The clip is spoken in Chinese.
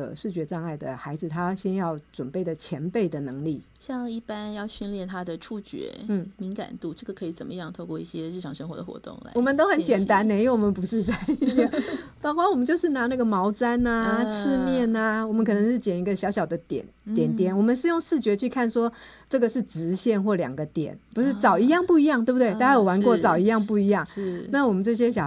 个视觉障碍的孩子他先要准备的前辈的能力。 像一般要训练他的触觉敏感度，这个可以怎么样透过一些日常生活的活动来？ 我们都很简单因为我们不是在包括我们就是拿那个毛毡啊、刺面啊，我们可能是剪一个小小的点点，我们是用视觉去看说这个是直线或2个点，不是找一样不一样，对不对？大家有玩过找一样不一样， 是。 那我们这些小